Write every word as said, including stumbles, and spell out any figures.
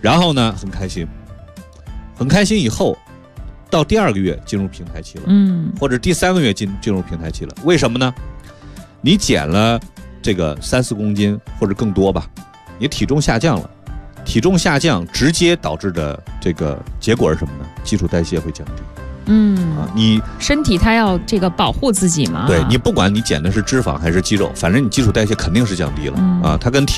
然后呢很开心，很开心以后，到第二个月进入平台期了， 嗯， 或者第三个月进进入平台期了。为什么呢？你减了这个三四公斤或者更多吧，你体重下降了，体重下降直接导致的这个结果是什么呢？基础代谢会降低。 嗯啊，你身体它要这个保护自己嘛， 对你不管你减的是脂肪还是肌肉，反正你基础代谢肯定是降低了、 嗯、 啊，它跟体